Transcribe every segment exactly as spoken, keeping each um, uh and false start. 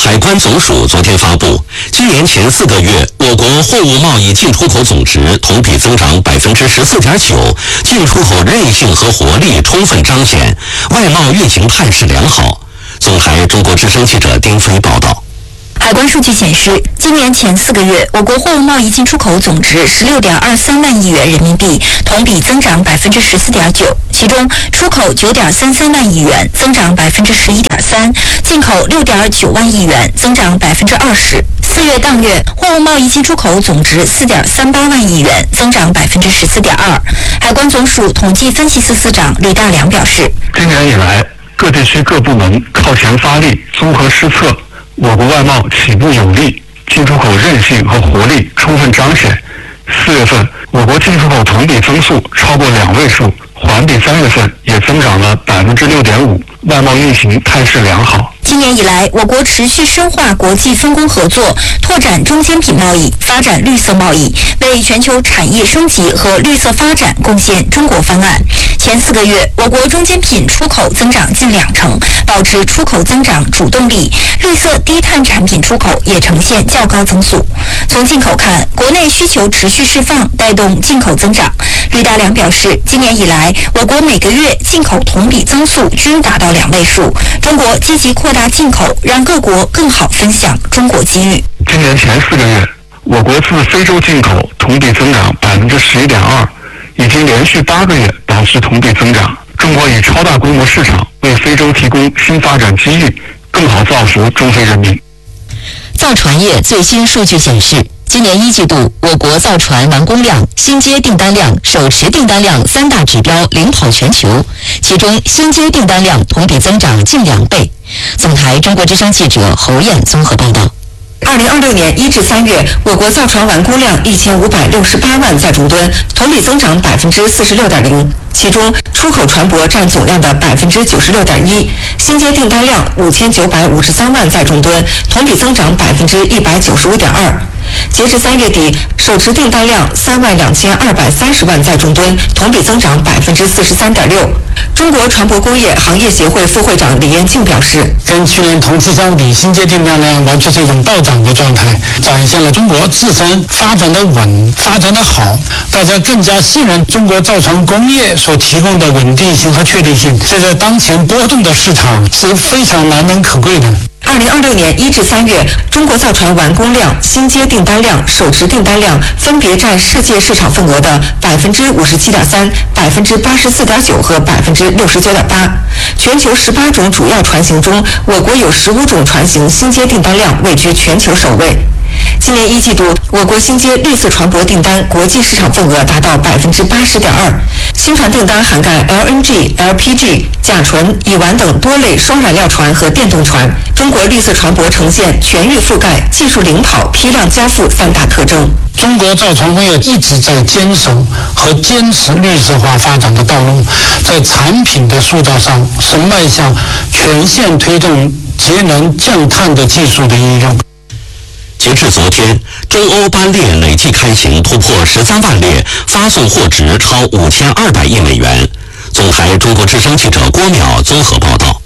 海关总署昨天发布，今年前四个月，我国货物贸易进出口总值同比增长百分之十四点九，进出口韧性和活力充分彰显，外贸运行态势良好。总台中国之声记者丁飞报道。 海关数据显示，今年前四个月，我国货物贸易进出口总值十六点二三万亿元人民币，同比增长百分之十四点九。其中，出口九点三三万亿元，增长百分之十一点三；进口六点九万亿元，增长百分之二十。四月当月，货物贸易进出口总值四点三八万亿元，增长百分之十四点二。海关总署统计分析司司长吕大良表示， 今年以来，各地区各部门靠前发力，综合施策。我国外贸起步有力，进出口韧性和活力充分彰显。四月份，我国进出口同比增速超过两位数，环比三月份也增长了百分之六点五，外贸运行态势良好。 今年以来，我国持续深化国际分工合作，拓展中间品贸易，发展绿色贸易，为全球产业升级和绿色发展贡献中国方案。前四个月，我国中间品出口增长近两成，保持出口增长主动力，绿色低碳产品出口也呈现较高增速。从进口看，国内需求持续释放，带动进口增长。吕大良表示，今年以来，我国每个月进口同比增速均达到两位数。中国积极扩大进口，让各国更好分享中国机遇。 今年前四个月，我国自非洲进口同比增长百分之十一点二，已经连续八个月保持同比增长。中国以超大规模市场为非洲提供新发展机遇，更好造福中非人民。 造船业最新数据显示，今年一季度，我国造船完工量、新接订单量、手持订单量三大指标领跑全球，其中新接订单量同比增长近两倍。总台中国之声记者侯燕综合报道。 二零二六年一至三月，我国造船完工量一千五百六十八万载重吨，同比增长百分之四十六点零。其中，出口船舶占总量的百分之九十六点一，新接订单量五千九百五十三万载重吨，同比增长百分之一百九十五点二。截至三月底，手持订单量三万两千二百三十万载重吨，同比增长百分之四十三点六。中国船舶工业行业协会副会长李彦庆表示， 跟去年同期相比，新接订单量完全是一种暴涨的状态，展现了中国自身发展的稳、发展的好，大家更加信任中国造船工业所提供的稳定性和确定性，这在当前波动的市场是非常难能可贵的。 二零二六年一至三月，中国造船完工量、新接订单量、手持订单量分别占世界市场份额的百分之五十七点三、百分之八十四点九和百分之六十九点八。全球十八种主要船型中，我国有十五种船型新接订单量位居全球首位。今年一季度，我国新接绿色船舶订单国际市场份额达到百分之八十点二，新船订单涵盖 L N G、L P G、甲醇、乙烷等多类双燃料船和电动船。中国绿色船舶呈现全域覆盖、技术领跑、批量交付三大特征。 中国造船工业一直在坚守和坚持绿色化发展的道路，在产品的塑造上是迈向全线推动节能降碳的技术的应用。 截至昨天，中欧班列累计开行突破十三万列，发送货值超五千二百亿美元。总台中国之声记者郭淼综合报道。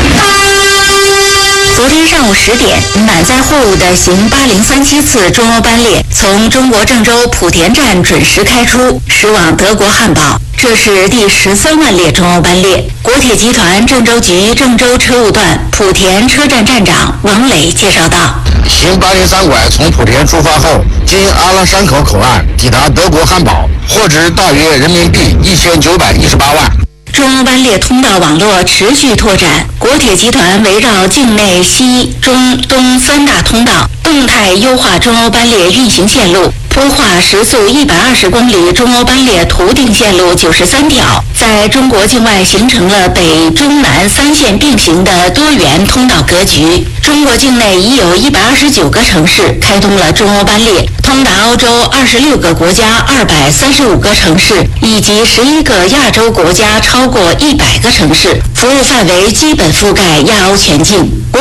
昨天上午十点，满载货物的行八零三七次中欧班列从中国郑州莆田站准时开出，驶往德国汉堡。这是第十三万列中欧班列。国铁集团郑州局郑州车务段莆田车站站长王磊介绍道： 行八零三拐从莆田出发后，经阿拉山口口岸抵达德国汉堡，货值大约人民币一千九百一十八万。 中欧班列通道网络持续拓展，国铁集团围绕境内西、中、东三大通道，动态优化中欧班列运行线路，铺画时速一百二十公里中欧班列图定线路九十三条，在中国境外形成了北中南三线并行的多元通道格局。中国境内已有一百二十九个城市开通了中欧班列，通达欧洲二十六个国家二百三十五个城市，以及十一个亚洲国家超过一百个城市，服务范围基本覆盖亚欧全境。国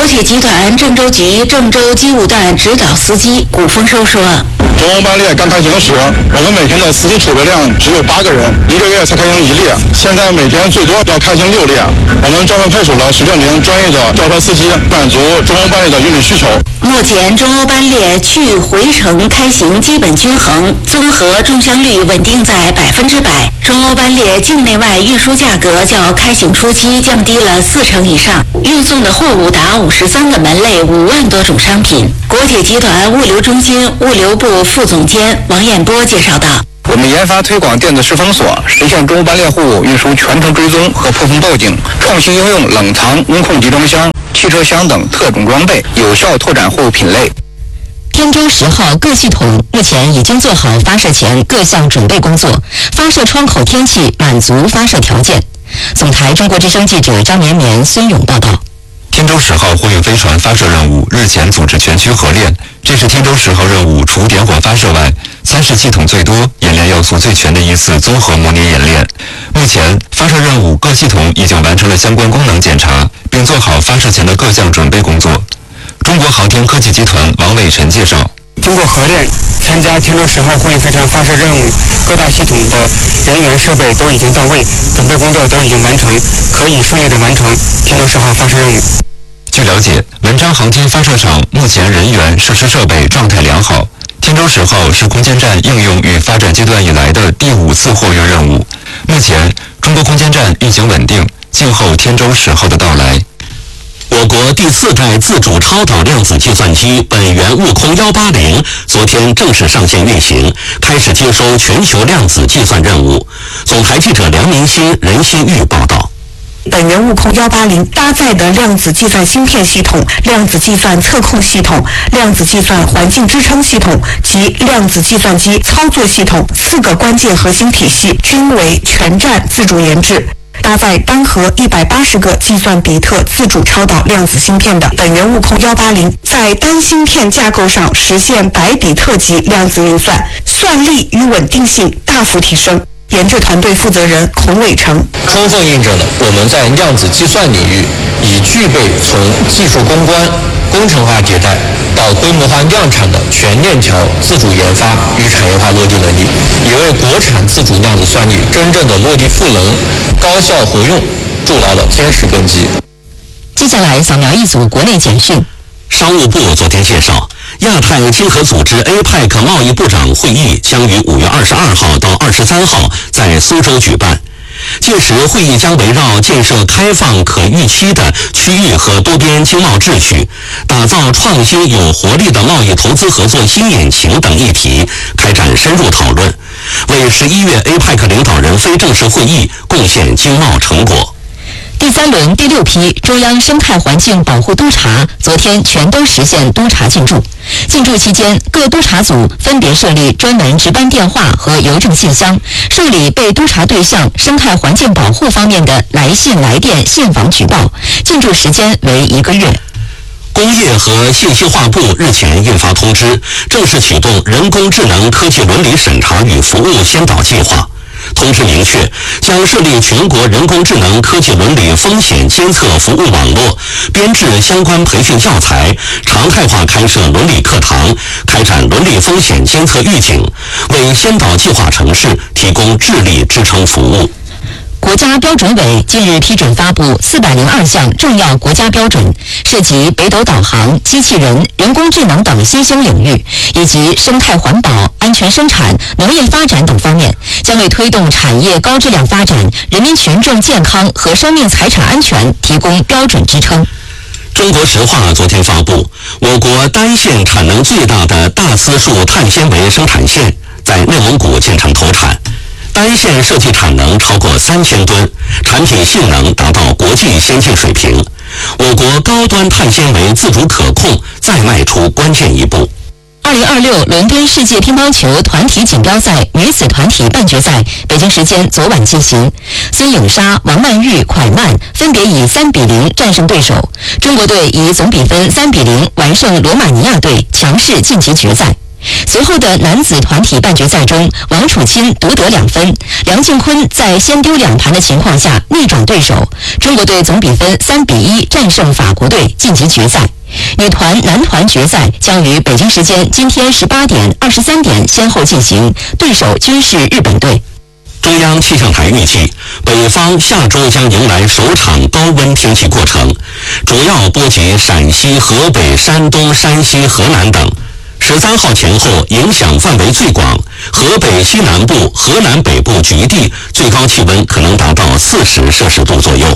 铁集团郑州局郑州机务段指导司机古丰收说：“ 中欧班列刚开行时，我们每天的司机储备量只有八个人，一个月才开行一列。现在每天最多要开行六列。我们专门派出了十六名专业的吊车司机，满足中欧班列的运力需求。 目前中欧班列去回程开行基本均衡，综合重箱率稳定在百分之百。中欧班列境内外运输价格较开行初期降低了四成以上，运送的货物达五十三个门类，五万多种商品。国铁集团物流中心物流部副总监王彦波介绍道：“ 我们研发推广电子式封锁，实现中欧班列货物运输全程追踪和破风报警，创新应用冷藏温控集装箱、汽车厢等特种装备，有效拓展货物品类。” 天舟十号各系统目前已经做好发射前各项准备工作，发射窗口天气满足发射条件。总台中国之声记者张绵绵、孙勇报道。 天舟十号货运飞船发射任务日前组织全区合练，这是天舟十号任务除点火发射外，参试系统最多、演练要素最全的一次综合模拟演练。目前，发射任务各系统已经完成了相关功能检查，并做好发射前的各项准备工作。中国航天科技集团王伟晨介绍， 经过核练，参加天舟十号货运飞船发射任务，各大系统的人员设备都已经到位，准备工作都已经完成，可以顺利的完成天舟十号发射任务。 据了解，文章航天发射场目前人员、设施设备状态良好。天舟十号是空间站应用与发展阶段以来的第五次货运任务。目前，中国空间站运行稳定，静候天舟十号的到来。 我国第四代自主超导量子计算机本源悟空一八零昨天正式上线运行，开始接收全球量子计算任务。总台记者梁明新、任新玉报道。 本源悟空一八零搭载的量子计算芯片系统、量子计算测控系统、量子计算环境支撑系统及量子计算机操作系统四个关键核心体系均为全站自主研制。搭载单核一百八十个计算比特自主超导量子芯片的本源悟空一八零，在单芯片架构上实现百比特级量子运算，算力与稳定性大幅提升。研制团队负责人孔伟成充分印证了我们在量子计算领域已具备从技术攻关、工程化迭代到规模化量产的全链条自主研发与产业化落地能力，也为国产自主量子算力真正的落地赋能、高效活用筑牢了坚实根基。 接下来扫描一组国内简讯。 商务部昨天介绍，亚太经合组织 A P E C 贸易部长会议将于五月二十二号到二十三号在苏州举办。届时，会议将围绕建设开放可预期的区域和多边经贸秩序，打造创新有活力的贸易投资合作新引擎等议题开展深入讨论，为十一月 A P E C 领导人非正式会议贡献经贸成果。 第三轮第六批中央生态环境保护督察昨天全都实现督查进驻。进驻期间，各督查组分别设立专门值班电话和邮政信箱，受理被督查对象生态环境保护方面的来信、来电、信访举报。进驻时间为一个月。 工业和信息化部日前印发通知，正式启动人工智能科技伦理审查与服务先导计划。通知明确，将设立全国人工智能科技伦理风险监测服务网络，编制相关培训教材，常态化开设伦理课堂，开展伦理风险监测预警，为先导计划城市提供智力支撑服务。 国家标准委近日批准发布四百零二项重要国家标准，涉及北斗导航、机器人、人工智能等新兴领域，以及生态环保、安全生产、农业发展等方面，将为推动产业高质量发展、人民群众健康和生命财产安全提供标准支撑。 中国石化昨天发布，我国单线产能最大的大丝树碳纤维生产线在内蒙古建成投产。单线设计产能超过三千吨，产品性能达到国际先进水平。我国高端碳纤维自主可控再迈出关键一步。 二零二六伦敦世界乒乓球团体锦标赛女子团体半决赛，北京时间昨晚进行。孙颖莎、王曼玉、蒯曼分别以三比零战胜对手，中国队以总比分三比零完胜罗马尼亚队，强势晋级决赛。 随后的男子团体半决赛中，王楚钦独得两分，梁靖昆在先丢两盘的情况下逆转对手，中国队总比分三比一战胜法国队晋级决赛。女团、男团决赛将于北京时间今天十八点、二十三点先后进行，对手均是日本队。 中央气象台预计，北方下周将迎来首场高温天气过程，主要波及陕西、河北、山东、山西、河南等。十三号前后影响范围最广，河北西南部、河南北部局地最高气温可能达到四十摄氏度左右。